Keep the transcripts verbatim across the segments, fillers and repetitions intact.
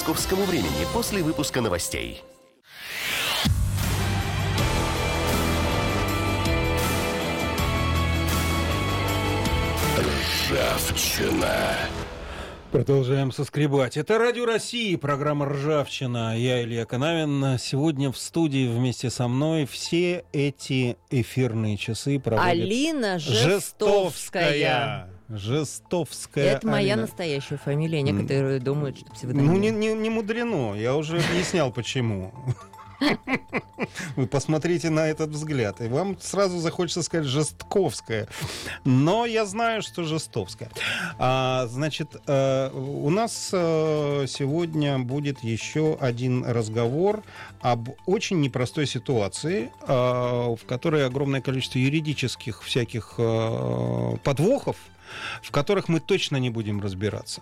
московскому времени после выпуска новостей. Ржавчина. Продолжаем соскребать. Это Радио России, программа «Ржавчина». Я Илья Канавин. Сегодня в студии вместе со мной все эти эфирные часы проводит Алина Жестовская. Жестовская. Это моя Алина. Настоящая фамилия. Некоторые mm. думают, что псевдоним. Ну, не, не, не мудрено. Я уже объяснял, почему. Вы посмотрите на этот взгляд, и вам сразу захочется сказать Жестковская. Но я знаю, что Жестовская. А, значит, э, у нас э, сегодня будет еще один разговор об очень непростой ситуации, э, в которой огромное количество юридических всяких э, подвохов, в которых мы точно не будем разбираться.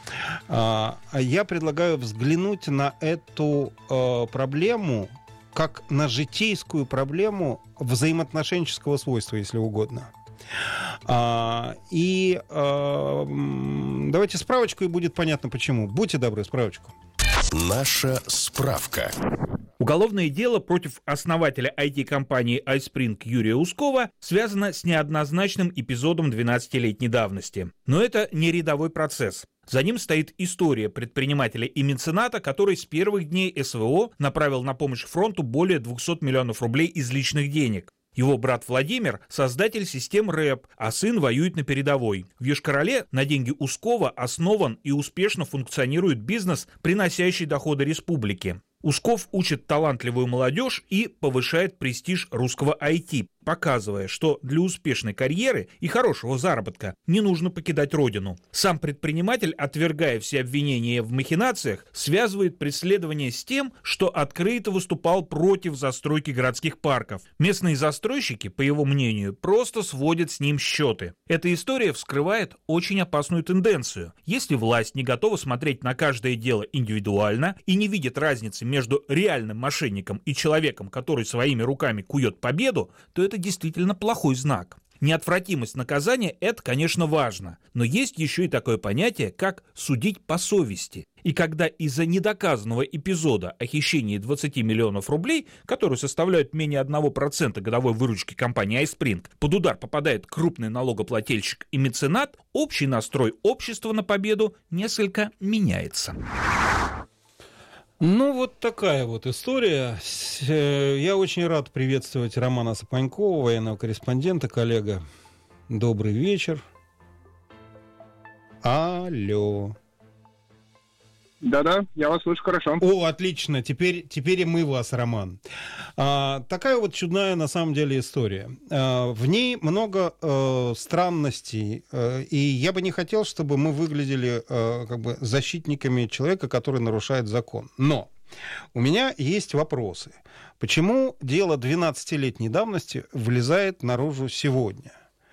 Я предлагаю взглянуть на эту э, проблему как на житейскую проблему взаимоотношенческого свойства, если угодно. А, и э, давайте справочку, и будет понятно почему. Будьте добры, справочку. Наша справка. Уголовное дело против основателя ай ти-компании iSpring Юрия Ускова связано с неоднозначным эпизодом двенадцатилетней давности. Но это не рядовой процесс. За ним стоит история предпринимателя и мецената, который с первых дней эс вэ о направил на помощь фронту более двухсот миллионов рублей из личных денег. Его брат Владимир – создатель систем РЭП, а сын воюет на передовой. В Йошкар-Оле на деньги Ускова основан и успешно функционирует бизнес, приносящий доходы республике. Усков учит талантливую молодежь и повышает престиж русского ай ти, показывая, что для успешной карьеры и хорошего заработка не нужно покидать родину. Сам предприниматель, отвергая все обвинения в махинациях, связывает преследование с тем, что открыто выступал против застройки городских парков. Местные застройщики, по его мнению, просто сводят с ним счеты. Эта история вскрывает очень опасную тенденцию. Если власть не готова смотреть на каждое дело индивидуально и не видит разницы между реальным мошенником и человеком, который своими руками кует победу, то это действительно плохой знак. Неотвратимость наказания – это, конечно, важно, но есть еще и такое понятие, как судить по совести. И когда из-за недоказанного эпизода о хищении двадцати миллионов рублей, которые составляют менее одного процента годовой выручки компании iSpring, под удар попадает крупный налогоплательщик и меценат, общий настрой общества на победу несколько меняется. Ну, вот такая вот история. Я очень рад приветствовать Романа Сапанькова, военного корреспондента, коллега. Добрый вечер. Алло. Да-да, я вас слышу хорошо. О, отлично, теперь, теперь и мы вас, Роман. А, такая вот чудная на самом деле история. А, в ней много э, странностей, э, и я бы не хотел, чтобы мы выглядели э, как бы защитниками человека, который нарушает закон. Но у меня есть вопросы. Почему дело двенадцатилетней давности вылезает наружу сегодня?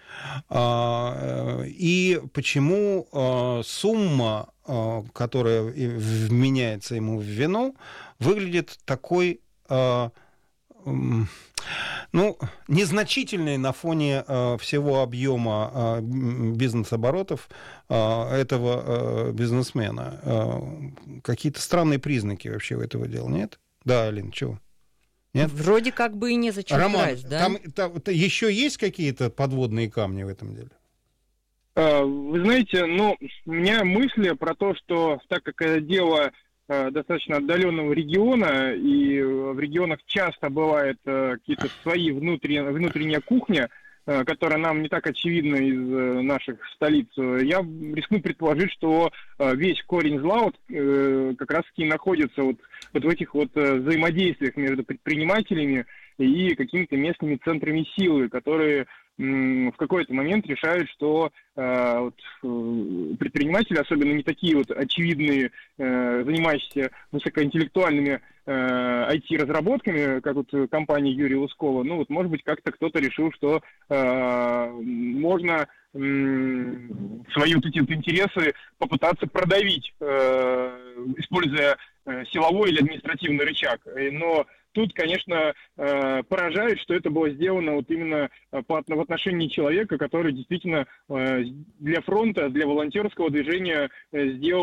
И почему сумма, которая вменяется ему в вину, выглядит такой, ну, незначительной на фоне всего объема бизнес-оборотов этого бизнесмена? Какие-то странные признаки вообще у этого дела, нет? Да, Алин, чего? Нет? Вроде как бы и незачем Роман, брать, да? Там, там, там еще есть какие-то подводные камни в этом деле? Вы знаете, ну, у меня мысли про то, что так как это дело достаточно отдаленного региона, и в регионах часто бывают какие-то свои внутренние, внутренняя кухня, которая нам не так очевидна из наших столиц, я рискну предположить, что весь корень зла вот, как раз-таки находится вот, вот в этих вот взаимодействиях между предпринимателями и какими-то местными центрами силы, которые в какой-то момент решают, что э, вот, предприниматели, особенно не такие вот очевидные, э, занимающиеся высокоинтеллектуальными э, ай ти-разработками, как вот компания Юрия Ускова, ну вот, может быть, как-то кто-то решил, что э, можно э, свои вот эти вот интересы попытаться продавить, э, используя э, силовой или административный рычаг. Но тут, конечно, поражает, что это было сделано вот именно по, в отношении человека, который действительно для фронта, для волонтерского движения сделал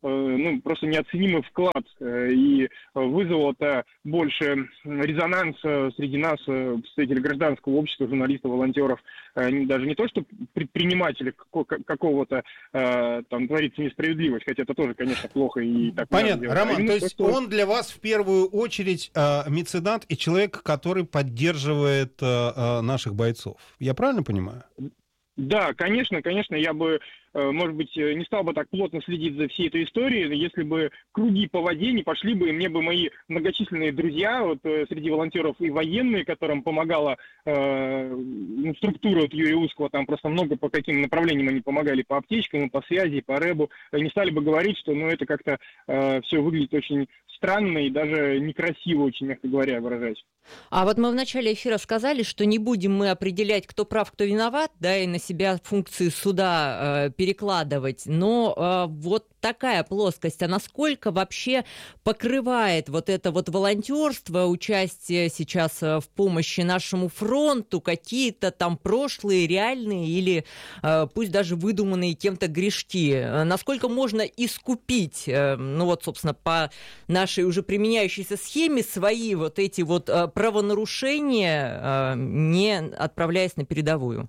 ну, просто неоценимый вклад, и вызвало это больше резонанс среди нас, представителей гражданского общества, журналистов, волонтеров, даже не то, что предприниматели какого-то там творится несправедливость, хотя это тоже, конечно, плохо и так. Понятно, Роман, а то есть то, что... он для вас в первую очередь э, меценат и человек, который поддерживает э, наших бойцов. Я правильно понимаю? Да, конечно, конечно, я бы, может быть, не стал бы так плотно следить за всей этой историей, если бы круги по воде не пошли бы, и мне бы мои многочисленные друзья, вот среди волонтеров и военные, которым помогала э, структура вот, Юрия Узкого, там просто много по каким направлениям они помогали, по аптечкам, по связи, по рэбу, не стали бы говорить, что ну, это как-то э, все выглядит очень странно и даже некрасиво, очень, мягко говоря, выражаясь. А вот мы в начале эфира сказали, что не будем мы определять, кто прав, кто виноват, да, и на себя функции суда э, перекладывать, но э, вот такая плоскость, а насколько вообще покрывает вот это вот волонтерство, участие сейчас в помощи нашему фронту, какие-то там прошлые, реальные или э, пусть даже выдуманные кем-то грешки, насколько можно искупить, э, ну вот, собственно, по нашей уже применяющейся схеме свои вот эти вот э, правонарушения, э, не отправляясь на передовую?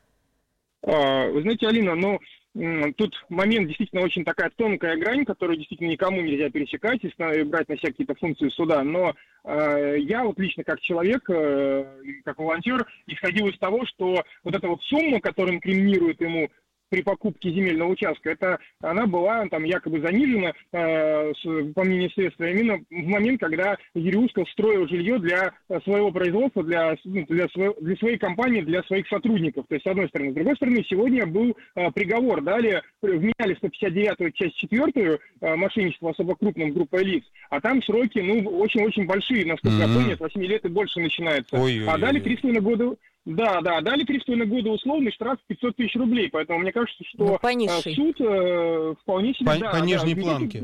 Вы знаете, Алина, ну, тут момент действительно очень такая тонкая грань, которую действительно никому нельзя пересекать и брать на себя какие-то функции суда, но э, я вот лично как человек, э, как волонтер, исходил из того, что вот эта вот сумма, которую инкриминирует ему при покупке земельного участка, это она была там якобы занижена, э, с, по мнению следствия, именно в момент, когда Юрий Узков строил жилье для своего производства, для, для, своего, для своей компании, для своих сотрудников. То есть, с одной стороны. С другой стороны, сегодня был э, приговор. Далее вменяли сто пятьдесят девятую часть четвертую, э, мошенничество особо крупным группой лиц, а там сроки, ну, очень-очень большие, насколько mm-hmm. я помню, от восьми лет и больше начинается. Ой-ой-ой. А далее три с половиной года... Да, да, дали три с половиной года условный штраф пятьсот тысяч рублей, поэтому мне кажется, что ну, суд э, вполне себе... По, да, по нижней да, планке.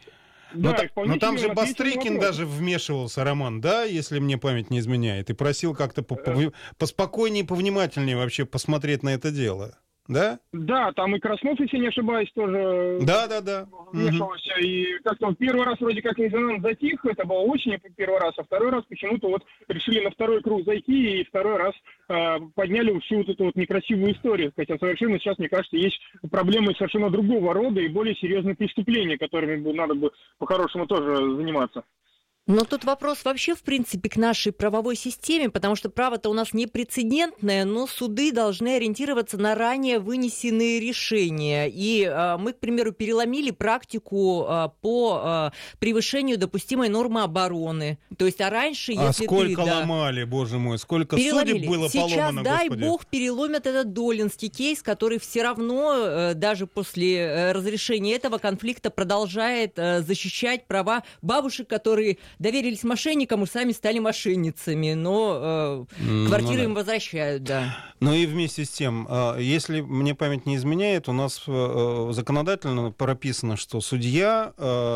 Да, но, та, но там же Бастрыкин даже вмешивался, Роман, да, если мне память не изменяет, и просил как-то по, по, поспокойнее, повнимательнее вообще посмотреть на это дело. Да? Да, там и Краснов, если не ошибаюсь, тоже да, да, да. вмешивался. Угу. И как-то вот первый раз вроде как резонанс затих, это было очень первый раз, а второй раз почему-то вот решили на второй круг зайти и второй раз э, подняли всю вот эту вот некрасивую историю. Хотя совершенно сейчас, мне кажется, есть проблемы совершенно другого рода и более серьезные преступления, которыми надо бы по-хорошему тоже заниматься. Но тут вопрос вообще, в принципе, к нашей правовой системе, потому что право-то у нас непрецедентное, но суды должны ориентироваться на ранее вынесенные решения. И э, мы, к примеру, переломили практику э, по э, превышению допустимой нормы обороны. То есть, а раньше, если а сколько ты, да, ломали, боже мой, сколько переломили. Судеб было Сейчас, поломано, дай Господи. бог, переломят этот долинский кейс, который все равно, э, даже после э, разрешения этого конфликта, продолжает э, защищать права бабушек, которые доверились мошенникам и сами стали мошенницами, но э, квартиры ну, да. им возвращают, да. Ну и вместе с тем, э, если мне память не изменяет, у нас э, законодательно прописано, что судья,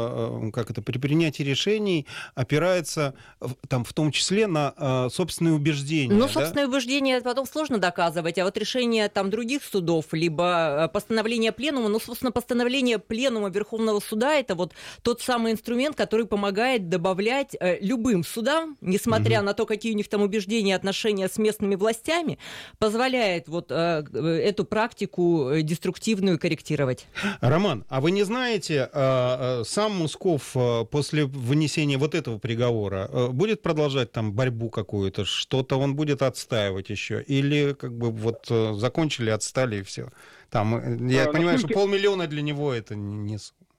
э, как это, при принятии решений опирается в, там, в том числе на э, собственные убеждения. Ну, да? собственные убеждения потом сложно доказывать, а вот решение там других судов, либо постановление пленума, ну, собственно, постановление пленума Верховного суда, это вот тот самый инструмент, который помогает добавлять любым судам, несмотря угу. на то, какие у них там убеждения, отношения с местными властями, позволяет вот э, эту практику деструктивную корректировать. Роман, а вы не знаете, э, сам Усков э, после вынесения вот этого приговора э, будет продолжать там борьбу какую-то, что-то он будет отстаивать еще, или как бы вот э, закончили, отстали и все? Там, я а, понимаю, что полмиллиона для него это не...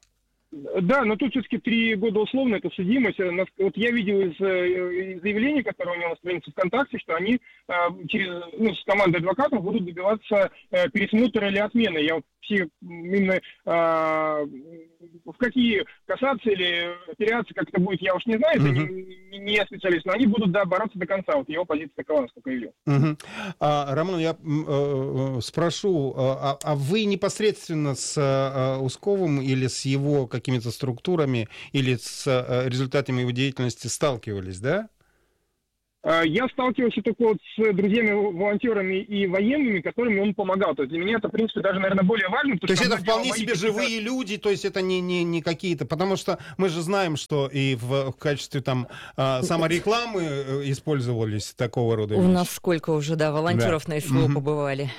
Да, но тут все-таки три года условно, это судимость. Вот я видел из, из заявлений, которые у него на странице ВКонтакте, что они через, ну, с командой адвокатов будут добиваться пересмотра или отмены. Я вот все именно а, в какие касаться или операции, как это будет, я уж не знаю, это mm-hmm. не, не я специалист, но они будут, да, бороться до конца. Вот его позиция такова, насколько я видел. Mm-hmm. А, Роман, я э, спрошу, а, а вы непосредственно с а, Усковым или с его какими-то структурами или с а, результатами его деятельности сталкивались, да? Э, Я сталкивался только вот с друзьями-волонтерами и военными, которым он помогал. То есть для меня это, в принципе, даже, наверное, более важно. То есть что это оно делало вполне мои себе какие-то- живые люди, то есть это не, не, не какие-то... Потому что мы же знаем, что и в, в качестве там а, саморекламы э, использовались такого рода У вещи. нас сколько уже, да, волонтеров Да. на СВО Мгм. побывали.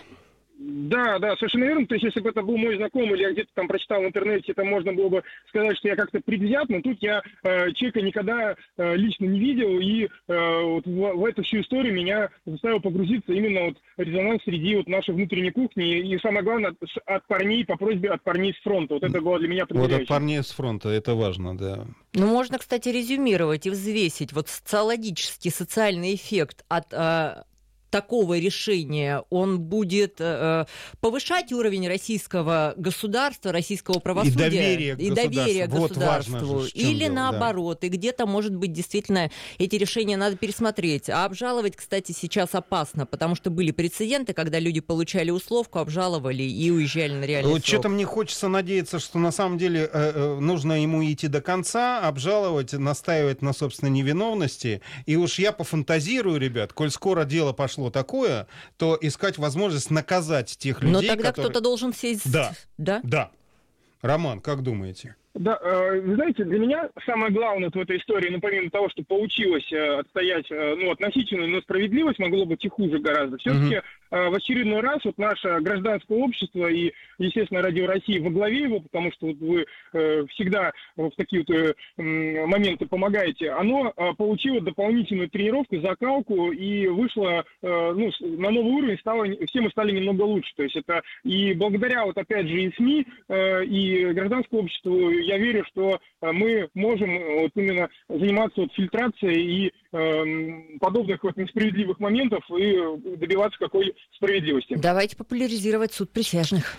Да, да, совершенно верно. То есть, если бы это был мой знакомый, или я где-то там прочитал в интернете, это можно было бы сказать, что я как-то предвзят, но тут я э, человека никогда э, лично не видел, и э, вот в, в эту всю историю меня заставил погрузиться именно вот резонанс среди вот нашей внутренней кухни, и самое главное, от, от парней, по просьбе от парней с фронта. Вот это было для меня Вот определяюще. от парней с фронта, это важно, да. Ну, можно, кстати, резюмировать и взвесить вот социологический, социальный эффект от э, такого решения. Он будет э, повышать уровень российского государства, российского правосудия доверие к и доверие к государству. Вот государству. важно же, в чем Или дело, да. наоборот. И где-то, может быть, действительно эти решения надо пересмотреть. А обжаловать, кстати, сейчас опасно, потому что были прецеденты, когда люди получали условку, обжаловали и уезжали на реальный Вот срок. что-то мне хочется надеяться, что на самом деле э, э, нужно ему идти до конца, обжаловать, настаивать на собственной невиновности. И уж я пофантазирую, ребят, коль скоро дело пошло такое, то искать возможность наказать тех людей, Но тогда которые... кто-то должен сесть... Да. Да? Да. Роман, как думаете? Да, э, вы знаете, для меня самое главное вот в этой истории, ну, помимо того, что получилось э, отстоять, э, ну, относительную, но справедливость, могло быть и хуже гораздо. Все-таки э, в очередной раз вот наше гражданское общество и, естественно, Радио России во главе его, потому что вот вы э, всегда в такие вот э, м, моменты помогаете, оно э, получило дополнительную тренировку, закалку и вышло э, ну, с- на новый уровень, стало, все мы стали немного лучше. То есть это и благодаря вот опять же и СМИ, э, и гражданскому обществу, я верю, что э, мы можем э, вот именно заниматься вот фильтрацией и эм, подобных вот несправедливых моментов и э, добиваться какой справедливости. Давайте популяризировать суд присяжных.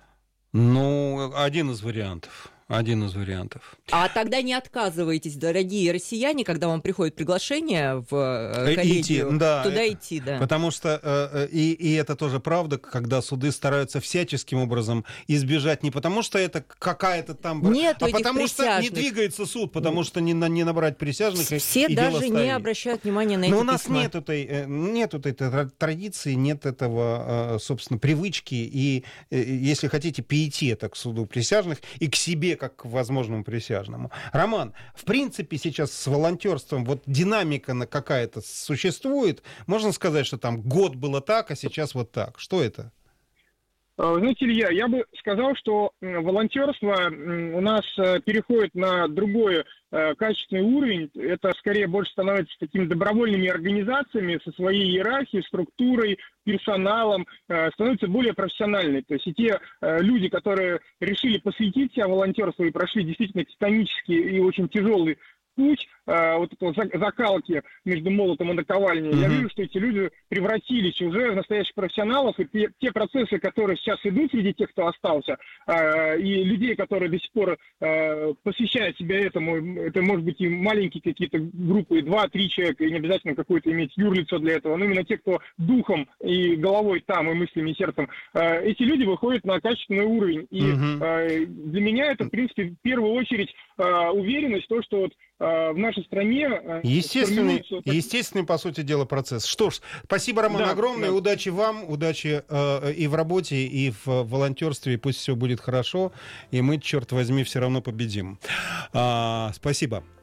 Ну, один из вариантов. Один из вариантов. А тогда не отказывайтесь, дорогие россияне, когда вам приходит приглашение в э, Э, коллегию, идти, да, туда э, идти, да. Потому что, э, э, и, и это тоже правда, когда суды стараются всяческим образом избежать, не потому что это какая-то там... Нету а этих потому что не присяжных. двигается суд, потому что не, на- не набрать присяжных и- Все и дело даже не стоит. обращают внимания на эти Но у нас письма. нет этой, э, нет вот этой тра- традиции, нет этого, э, собственно, привычки. И, э, если хотите, пиетета к суду присяжных и к себе, как к возможному присяжному. Роман, в принципе, сейчас с волонтерством вот динамика на какая-то существует. Можно сказать, что там год было так, а сейчас вот так. Что это? Э, Знаете, Илья, я бы сказал, что м, волонтерство м, у нас э, переходит на другой э, качественный уровень. Это скорее больше становится такими добровольными организациями со своей иерархией, структурой, персоналом, э, становится более профессиональной. То есть и те э, люди, которые решили посвятить себя волонтерству и прошли действительно титанический и очень тяжелый путь э, вот этого за- закалки между молотом и наковальней, я Мгм. вижу, что эти люди превратились уже в настоящих профессионалов, и те, те процессы, которые сейчас идут среди тех, кто остался, э, и людей, которые до сих пор э, посвящают себя этому, это может быть и маленькие какие-то группы, два-три человека, и не обязательно какое-то иметь юрлицо для этого, но именно те, кто духом и головой там, и мыслями, и сердцем, э, эти люди выходят на качественный уровень. И Мгм. э, для меня это, в принципе, в первую очередь э, уверенность в том, что вот э, в нашей стране э, Естественный, формируется так- естественный, по сути дела, процесс. Что ж, спасибо, Роман, Да, огромное. да. Удачи вам, удачи э, и в работе, и в э, волонтерстве. И пусть все будет хорошо. И мы, черт возьми, все равно победим. А, спасибо.